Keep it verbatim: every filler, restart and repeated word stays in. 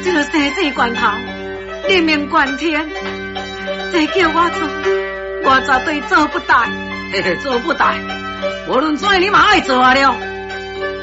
这个生死关头，人命关天，这叫我做，我绝对做不到。嘿嘿，做不到，无论怎样你嘛爱做啊了。